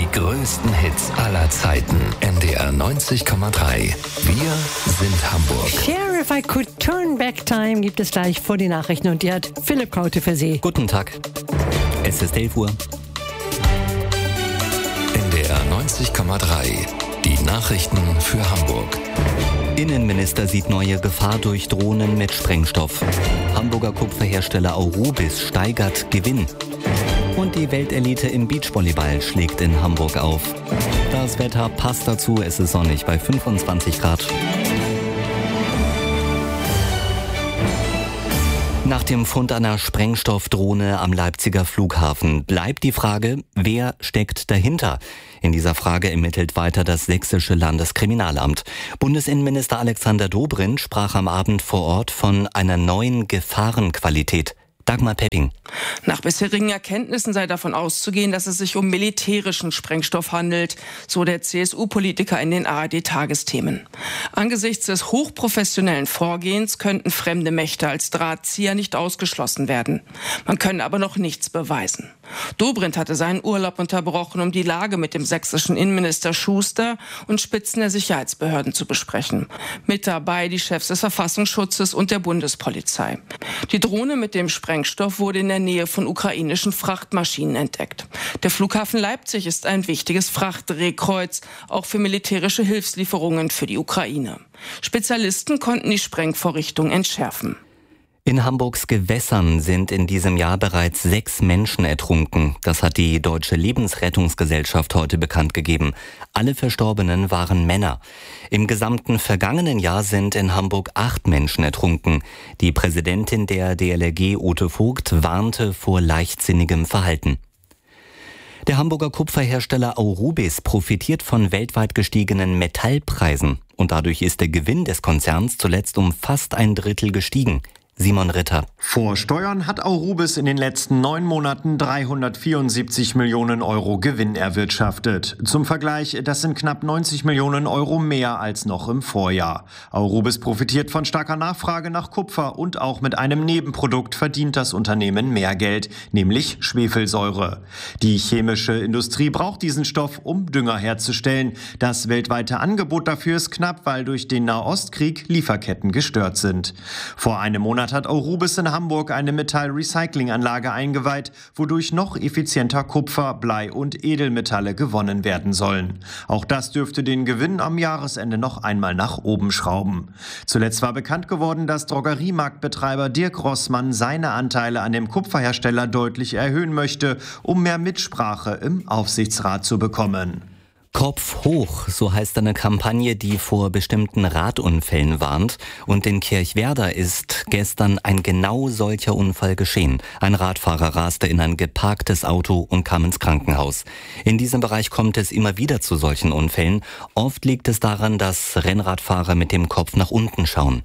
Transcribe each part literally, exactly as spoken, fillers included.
Die größten Hits aller Zeiten. N D R neunzig Komma drei. Wir sind Hamburg. Share if I could turn back time gibt es gleich vor die Nachrichten und die hat Philipp Kaute für Sie. Guten Tag. Es ist elf Uhr. N D R neunzig Komma drei. Die Nachrichten für Hamburg. Innenminister sieht neue Gefahr durch Drohnen mit Sprengstoff. Hamburger Kupferhersteller Aurubis steigert Gewinn. Und die Weltelite im Beachvolleyball schlägt in Hamburg auf. Das Wetter passt dazu, es ist sonnig bei fünfundzwanzig Grad. Nach dem Fund einer Sprengstoffdrohne am Leipziger Flughafen bleibt die Frage, wer steckt dahinter? In dieser Frage ermittelt weiter das Sächsische Landeskriminalamt. Bundesinnenminister Alexander Dobrindt sprach am Abend vor Ort von einer neuen Gefahrenqualität. Dagmar Pepping. Nach bisherigen Erkenntnissen sei davon auszugehen, dass es sich um militärischen Sprengstoff handelt, so der C S U-Politiker in den A R D-Tagesthemen. Angesichts des hochprofessionellen Vorgehens könnten fremde Mächte als Drahtzieher nicht ausgeschlossen werden. Man könne aber noch nichts beweisen. Dobrindt hatte seinen Urlaub unterbrochen, um die Lage mit dem sächsischen Innenminister Schuster und Spitzen der Sicherheitsbehörden zu besprechen. Mit dabei die Chefs des Verfassungsschutzes und der Bundespolizei. Die Drohne mit dem Sprengstoff wurde in der Nähe von ukrainischen Frachtmaschinen entdeckt. Der Flughafen Leipzig ist ein wichtiges Frachtdrehkreuz, auch für militärische Hilfslieferungen für die Ukraine. Spezialisten konnten die Sprengvorrichtung entschärfen. In Hamburgs Gewässern sind in diesem Jahr bereits sechs Menschen ertrunken. Das hat die Deutsche Lebensrettungsgesellschaft heute bekannt gegeben. Alle Verstorbenen waren Männer. Im gesamten vergangenen Jahr sind in Hamburg acht Menschen ertrunken. Die Präsidentin der D L R G, Ute Vogt, warnte vor leichtsinnigem Verhalten. Der Hamburger Kupferhersteller Aurubis profitiert von weltweit gestiegenen Metallpreisen. Und dadurch ist der Gewinn des Konzerns zuletzt um fast ein Drittel gestiegen. Simon Ritter. Vor Steuern hat Aurubis in den letzten neun Monaten dreihundertvierundsiebzig Millionen Euro Gewinn erwirtschaftet. Zum Vergleich, das sind knapp neunzig Millionen Euro mehr als noch im Vorjahr. Aurubis profitiert von starker Nachfrage nach Kupfer und auch mit einem Nebenprodukt verdient das Unternehmen mehr Geld, nämlich Schwefelsäure. Die chemische Industrie braucht diesen Stoff, um Dünger herzustellen. Das weltweite Angebot dafür ist knapp, weil durch den Nahostkrieg Lieferketten gestört sind. Vor einem Monat hat Aurubis in Hamburg eine Metallrecyclinganlage eingeweiht, wodurch noch effizienter Kupfer, Blei und Edelmetalle gewonnen werden sollen. Auch das dürfte den Gewinn am Jahresende noch einmal nach oben schrauben. Zuletzt war bekannt geworden, dass Drogeriemarktbetreiber Dirk Rossmann seine Anteile an dem Kupferhersteller deutlich erhöhen möchte, um mehr Mitsprache im Aufsichtsrat zu bekommen. Kopf hoch, so heißt eine Kampagne, die vor bestimmten Radunfällen warnt. Und in Kirchwerder ist gestern ein genau solcher Unfall geschehen. Ein Radfahrer raste in ein geparktes Auto und kam ins Krankenhaus. In diesem Bereich kommt es immer wieder zu solchen Unfällen. Oft liegt es daran, dass Rennradfahrer mit dem Kopf nach unten schauen.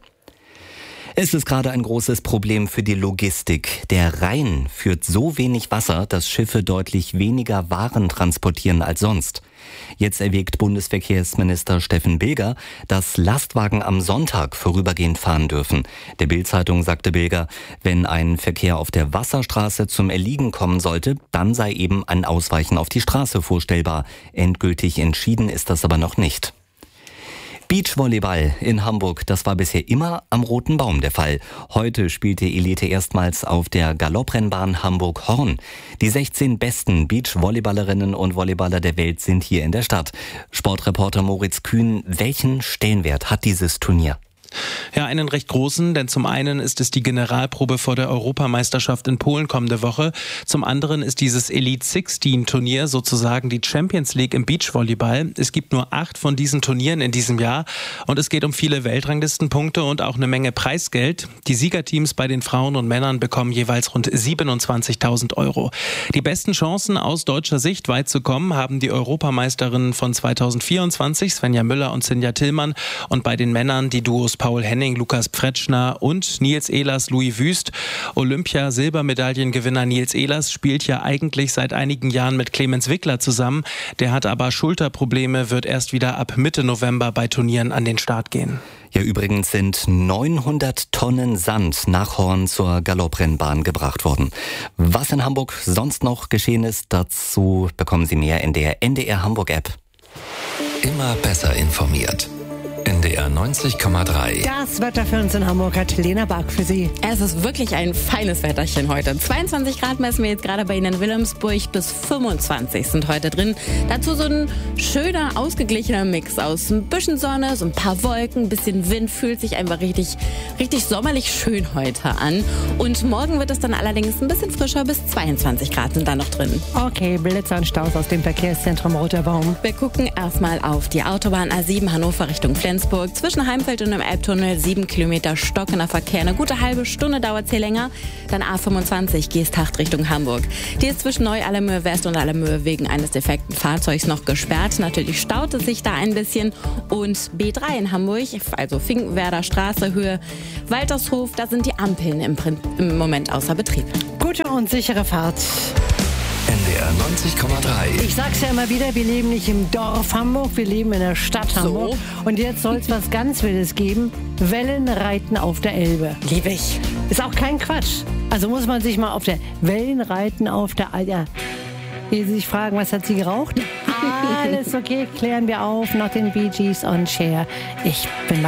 Es ist gerade ein großes Problem für die Logistik. Der Rhein führt so wenig Wasser, dass Schiffe deutlich weniger Waren transportieren als sonst. Jetzt erwägt Bundesverkehrsminister Steffen Bilger, dass Lastwagen am Sonntag vorübergehend fahren dürfen. Der Bild-Zeitung sagte Bilger, wenn ein Verkehr auf der Wasserstraße zum Erliegen kommen sollte, dann sei eben ein Ausweichen auf die Straße vorstellbar. Endgültig entschieden ist das aber noch nicht. Beachvolleyball in Hamburg, das war bisher immer am Roten Baum der Fall. Heute spielt die Elite erstmals auf der Galopprennbahn Hamburg-Horn. Die sechzehn besten Beachvolleyballerinnen und Volleyballer der Welt sind hier in der Stadt. Sportreporter Moritz Kühn, welchen Stellenwert hat dieses Turnier? Ja, einen recht großen, denn zum einen ist es die Generalprobe vor der Europameisterschaft in Polen kommende Woche. Zum anderen ist dieses Elite sechzehn Turnier sozusagen die Champions League im Beachvolleyball. Es gibt nur acht von diesen Turnieren in diesem Jahr und es geht um viele Weltranglistenpunkte und auch eine Menge Preisgeld. Die Siegerteams bei den Frauen und Männern bekommen jeweils rund siebenundzwanzigtausend Euro. Die besten Chancen aus deutscher Sicht weit zu kommen haben die Europameisterinnen von zweitausendvierundzwanzig, Svenja Müller und Sinja Tillmann, und bei den Männern die Duos Paul Henning, Lukas Pfretschner und Nils Ehlers, Louis Wüst. Olympia-Silbermedaillengewinner Nils Ehlers spielt ja eigentlich seit einigen Jahren mit Clemens Wickler zusammen. Der hat aber Schulterprobleme, wird erst wieder ab Mitte November bei Turnieren an den Start gehen. Ja, übrigens sind neunhundert Tonnen Sand nach Horn zur Galopprennbahn gebracht worden. Was in Hamburg sonst noch geschehen ist, dazu bekommen Sie mehr in der N D R Hamburg-App. Immer besser informiert. N D R neunzig Komma drei. Das Wetter für uns in Hamburg hat Lena Bark für Sie. Es ist wirklich ein feines Wetterchen heute. zweiundzwanzig Grad messen wir jetzt gerade bei Ihnen in Wilhelmsburg, bis fünfundzwanzig sind heute drin. Dazu so ein schöner, ausgeglichener Mix aus ein bisschen Sonne, so ein paar Wolken, ein bisschen Wind, fühlt sich einfach richtig, richtig sommerlich schön heute an. Und morgen wird es dann allerdings ein bisschen frischer, bis zweiundzwanzig Grad sind da noch drin. Okay, Blitzer und Staus aus dem Verkehrszentrum Roter Baum. Wir gucken erstmal auf die Autobahn A sieben Hannover Richtung Flensburg. Zwischen Heimfeld und dem Elbtunnel sieben Kilometer stockender Verkehr. Eine gute halbe Stunde dauert es hier länger. Dann A fünfundzwanzig Geesthacht Richtung Hamburg. Die ist zwischen Neu-Allermöhe West und Allermöhe wegen eines defekten Fahrzeugs noch gesperrt. Natürlich staut es sich da ein bisschen. Und B drei in Hamburg, also Finkenwerder Straße, Höhe Waltershof, da sind die Ampeln im, Prin- im Moment außer Betrieb. Gute und sichere Fahrt. N D R neunzig Komma drei. Ich sag's ja immer wieder, wir leben nicht im Dorf Hamburg, wir leben in der Stadt Hamburg. So. Und jetzt soll's was ganz Wildes geben. Wellenreiten auf der Elbe. Liebe ich. Ist auch kein Quatsch. Also muss man sich mal auf der Wellenreiten auf der... Ja, wie Sie sich fragen, was hat sie geraucht? Alles okay, klären wir auf nach den Bee Gees on Cher. Ich bin